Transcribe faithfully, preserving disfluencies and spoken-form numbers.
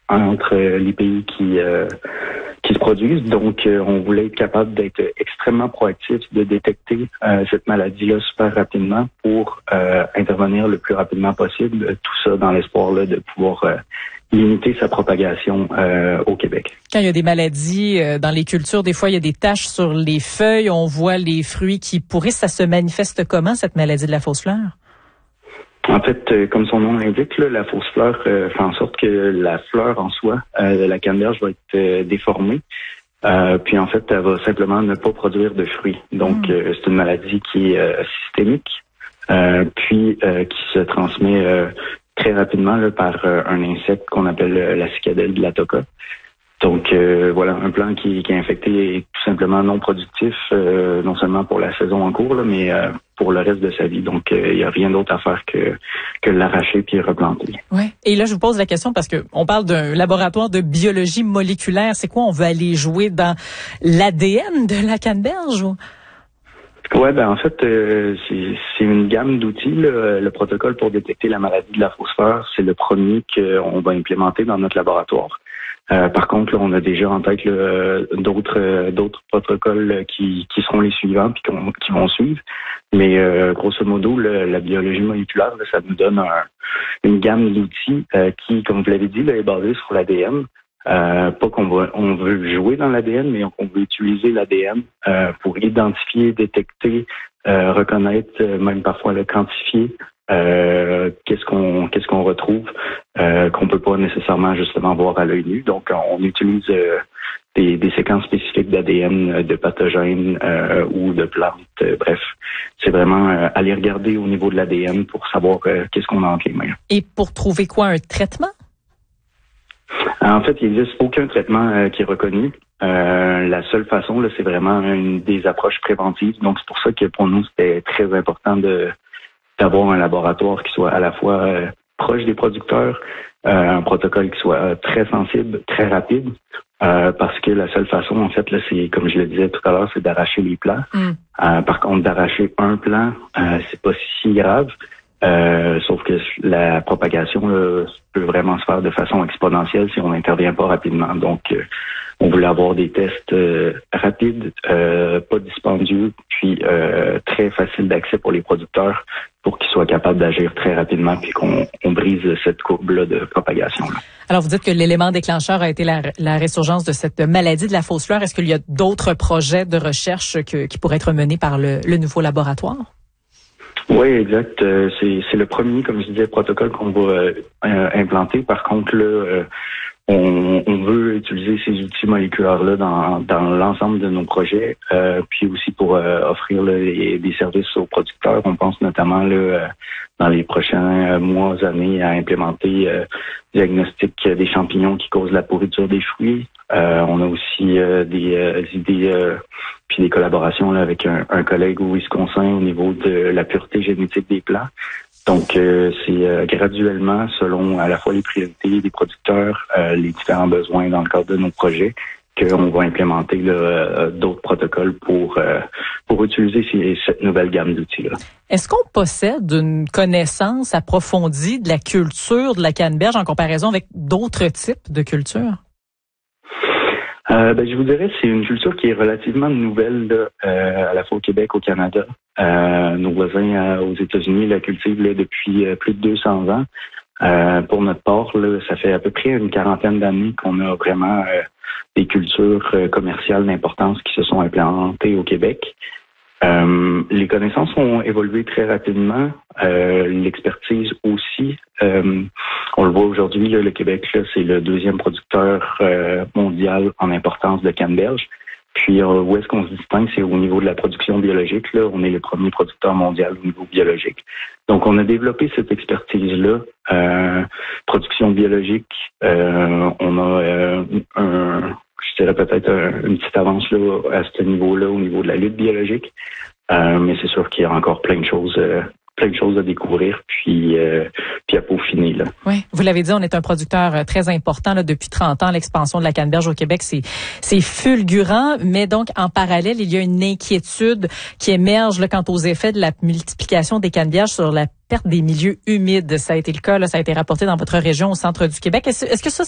entre les pays qui euh, qui se produisent. Donc, euh, on voulait être capable d'être extrêmement proactif, de détecter euh, cette maladie-là super rapidement pour euh, intervenir le plus rapidement possible. Tout ça dans l'espoir là, de pouvoir euh, limiter sa propagation euh, au Québec. Quand il y a des maladies euh, dans les cultures, des fois, il y a des taches sur les feuilles. On voit les fruits qui pourrissent. Ça se manifeste comment, cette maladie de la fausse fleur? En fait, euh, comme son nom l'indique, là, la fausse fleur euh, fait en sorte que la fleur en soi euh, de la canneberge va être euh, déformée. Euh, puis en fait, elle va simplement ne pas produire de fruits. Donc, mmh. euh, c'est une maladie qui est euh, systémique, euh, puis euh, qui se transmet euh, très rapidement là, par euh, un insecte qu'on appelle euh, la cicadelle de la toca. Donc euh, voilà, un plant qui, qui est infecté est tout simplement non productif, euh, non seulement pour la saison en cours, là, mais euh, pour le reste de sa vie. Donc il euh, n'y a rien d'autre à faire que que l'arracher puis replanter. Ouais. Et là, je vous pose la question parce que on parle d'un laboratoire de biologie moléculaire. C'est quoi? On veut aller jouer dans l'A D N de la canneberge ou? Ouais, ben en fait, euh, c'est, c'est une gamme d'outils. Là. Le protocole pour détecter la maladie de la fausse fleur, c'est le premier qu'on va implémenter dans notre laboratoire. Euh, par contre, là, on a déjà en tête là, d'autres euh, d'autres protocoles qui, qui seront les suivants puis qui vont suivre. Mais euh, grosso modo, là, la biologie moléculaire, là, ça nous donne un, une gamme d'outils euh, qui, comme vous l'avez dit, là, est basée sur l'A D N. Euh, pas qu'on va, on veut jouer dans l'A D N, mais qu'on veut utiliser l'A D N euh, pour identifier, détecter, euh, reconnaître, euh, même parfois le quantifier. Euh, qu'est-ce qu'on qu'est-ce qu'on retrouve euh, qu'on peut pas nécessairement justement voir à l'œil nu. Donc, on utilise euh, des, des séquences spécifiques d'A D N, de pathogènes euh, ou de plantes. Euh, bref, c'est vraiment euh, aller regarder au niveau de l'A D N pour savoir euh, qu'est-ce qu'on a entre les mains. Et pour trouver quoi, un traitement? En fait, il n'existe aucun traitement euh, qui est reconnu. Euh, la seule façon, là, c'est vraiment une des approches préventives. Donc, c'est pour ça que pour nous, c'était très important de d'avoir un laboratoire qui soit à la fois euh, proche des producteurs, euh, un protocole qui soit euh, très sensible, très rapide, euh, parce que la seule façon, en fait, là, c'est, comme je le disais tout à l'heure, c'est d'arracher les plants. Mm. Euh, par contre, d'arracher un plant, euh, c'est pas si grave, euh, sauf que la propagation là, peut vraiment se faire de façon exponentielle si on n'intervient pas rapidement. Donc, euh, on voulait avoir des tests euh, rapides, euh, pas dispendieux, puis euh, très faciles d'accès pour les producteurs pour qu'ils soient capables d'agir très rapidement puis qu'on on brise cette courbe-là de propagation-là. Alors, vous dites que l'élément déclencheur a été la, la résurgence de cette maladie de la fausse fleur. Est-ce qu'il y a d'autres projets de recherche que, qui pourraient être menés par le, le nouveau laboratoire? Oui, exact. Euh, c'est, c'est le premier, comme je disais, protocole qu'on va euh, implanter. Par contre, là, euh, On, on veut utiliser ces outils moléculaires-là dans, dans l'ensemble de nos projets, euh, puis aussi pour euh, offrir là, les, des services aux producteurs. On pense notamment là, euh, dans les prochains mois, années, à implémenter euh, diagnostic des champignons qui causent la pourriture des fruits. Euh, on a aussi euh, des euh, idées euh, puis des collaborations là, avec un, un collègue au Wisconsin au niveau de la pureté génétique des plants. Donc, euh, c'est euh, graduellement, selon à la fois les priorités des producteurs, euh, les différents besoins dans le cadre de nos projets, qu'on va implémenter là, euh, d'autres protocoles pour euh, pour utiliser ces, cette nouvelle gamme d'outils-là. Est-ce qu'on possède une connaissance approfondie de la culture de la canneberge en comparaison avec d'autres types de cultures? Euh, ben, je vous dirais c'est une culture qui est relativement nouvelle là, euh, à la fois au Québec, au Canada. Euh, nos voisins euh, aux États-Unis la cultivent là, depuis euh, plus de deux cents ans. Euh, pour notre part, là, ça fait à peu près une quarantaine d'années qu'on a vraiment euh, des cultures euh, commerciales d'importance qui se sont implantées au Québec. Euh, les connaissances ont évolué très rapidement, euh, l'expertise aussi. Euh, on le voit aujourd'hui, là, le Québec, là, c'est le deuxième producteur euh, mondial en importance de canneberge. Puis euh, où est-ce qu'on se distingue, c'est au niveau de la production biologique. Là, on est le premier producteur mondial au niveau biologique. Donc, on a développé cette expertise-là, euh, production biologique. Euh, on a euh, un je dirais peut-être un, une petite avance là, à ce niveau-là, au niveau de la lutte biologique. Euh, mais c'est sûr qu'il y a encore plein de choses, euh, plein de choses à découvrir, puis, euh, puis à peaufiner, là. Oui, vous l'avez dit, on est un producteur très important là, depuis trente ans. L'expansion de la canneberge au Québec, c'est, c'est fulgurant. Mais donc, en parallèle, il y a une inquiétude qui émerge là, quant aux effets de la multiplication des canneberges sur la perte des milieux humides. Ça a été le cas, là, ça a été rapporté dans votre région au centre du Québec. Est-ce, est-ce que ça,